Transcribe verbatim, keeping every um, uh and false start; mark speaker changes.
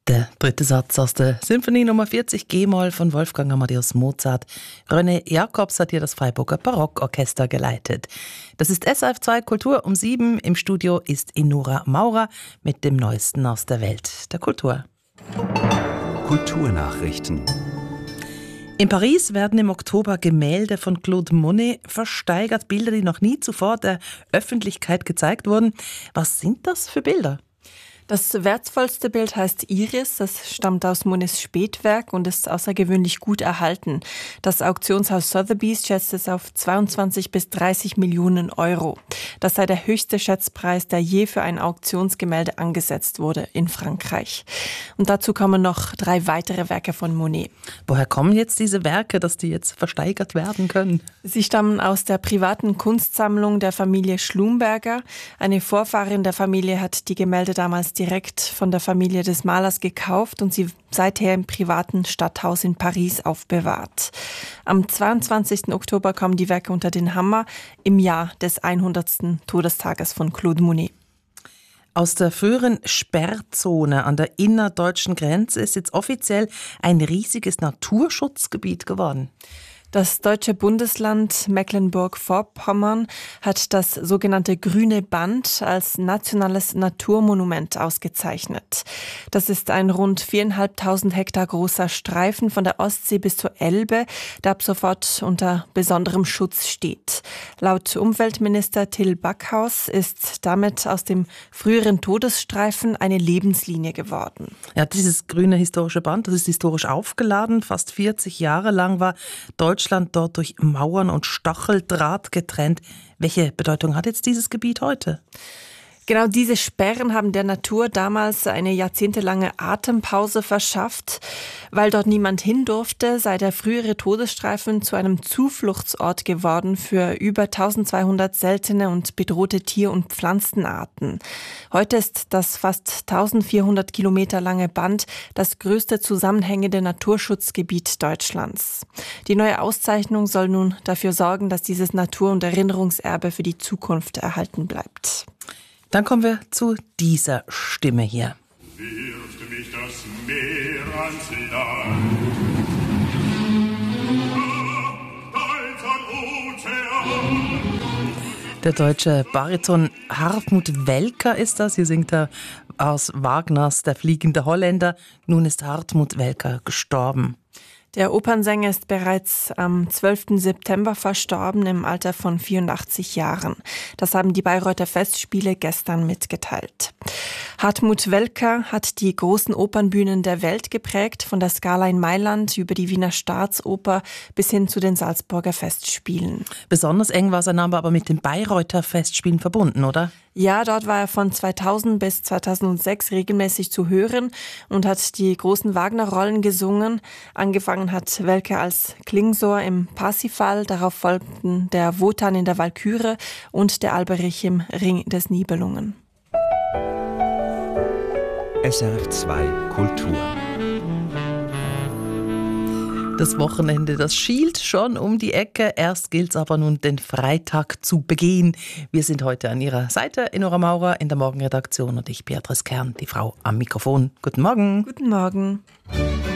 Speaker 1: Der dritte Satz aus der Symphonie Nummer vierzig G-Moll von Wolfgang Amadeus Mozart. René Jacobs hat hier das Freiburger Barockorchester geleitet. Das ist S R F zwei Kultur um sieben. Im Studio ist Inura Maurer mit dem Neuesten aus der Welt der Kultur.
Speaker 2: Kulturnachrichten.
Speaker 1: In Paris werden im Oktober Gemälde von Claude Monet versteigert. Bilder, die noch nie zuvor der Öffentlichkeit gezeigt wurden. Was sind das für Bilder?
Speaker 3: Das wertvollste Bild heißt Iris, das stammt aus Monets Spätwerk und ist außergewöhnlich gut erhalten. Das Auktionshaus Sotheby's schätzt es auf zweiundzwanzig bis dreißig Millionen Euro. Das sei der höchste Schätzpreis, der je für ein Auktionsgemälde angesetzt wurde in Frankreich. Und dazu kommen noch drei weitere Werke von Monet.
Speaker 1: Woher kommen jetzt diese Werke, dass die jetzt versteigert werden können?
Speaker 3: Sie stammen aus der privaten Kunstsammlung der Familie Schlumberger. Eine Vorfahrin der Familie hat die Gemälde damals direkt von der Familie des Malers gekauft und sie seither im privaten Stadthaus in Paris aufbewahrt. Am zweiundzwanzigsten Oktober kommen die Werke unter den Hammer im Jahr des hundertsten Todestages von Claude Monet.
Speaker 1: Aus der früheren Sperrzone an der innerdeutschen Grenze ist jetzt offiziell ein riesiges Naturschutzgebiet geworden.
Speaker 3: Das deutsche Bundesland Mecklenburg-Vorpommern hat das sogenannte Grüne Band als nationales Naturmonument ausgezeichnet. Das ist ein rund viertausendfünfhundert Hektar großer Streifen von der Ostsee bis zur Elbe, der ab sofort unter besonderem Schutz steht. Laut Umweltminister Till Backhaus ist damit aus dem früheren Todesstreifen eine Lebenslinie geworden.
Speaker 1: Ja, dieses grüne historische Band, das ist historisch aufgeladen. Fast vierzig Jahre lang war Deutschland dort durch Mauern und Stacheldraht getrennt. Welche Bedeutung hat jetzt dieses Gebiet heute?
Speaker 3: Genau diese Sperren haben der Natur damals eine jahrzehntelange Atempause verschafft. Weil dort niemand hin durfte, sei der frühere Todesstreifen zu einem Zufluchtsort geworden für über eintausendzweihundert seltene und bedrohte Tier- und Pflanzenarten. Heute ist das fast eintausendvierhundert Kilometer lange Band das größte zusammenhängende Naturschutzgebiet Deutschlands. Die neue Auszeichnung soll nun dafür sorgen, dass dieses Natur- und Erinnerungserbe für die Zukunft erhalten bleibt.
Speaker 1: Dann kommen wir zu dieser Stimme hier.
Speaker 4: Wirft mich das Meer ans Land.
Speaker 1: Der deutsche Bariton Hartmut Welcker ist das. Hier singt er aus Wagners Der fliegende Holländer. Nun ist Hartmut Welcker gestorben.
Speaker 3: Der Opernsänger ist bereits am zwölften September verstorben im Alter von vierundachtzig Jahren. Das haben die Bayreuther Festspiele gestern mitgeteilt. Hartmut Welcker hat die großen Opernbühnen der Welt geprägt, von der Scala in Mailand über die Wiener Staatsoper bis hin zu den Salzburger Festspielen.
Speaker 1: Besonders eng war sein Name aber mit den Bayreuther Festspielen verbunden, oder?
Speaker 3: Ja, dort war er von zweitausend bis zweitausendsechs regelmäßig zu hören und hat die großen Wagner-Rollen gesungen. Angefangen hat Welcker als Klingsor im Parsifal, darauf folgten der Wotan in der Walküre und der Alberich im Ring des Nibelungen.
Speaker 2: S R F zwei Kultur.
Speaker 1: Das Wochenende, das schielt schon um die Ecke. Erst gilt es aber nun, den Freitag zu begehen. Wir sind heute an Ihrer Seite, Inura Maurer in der Morgenredaktion und ich, Beatrice Kern, die Frau am Mikrofon. Guten Morgen.
Speaker 3: Guten Morgen.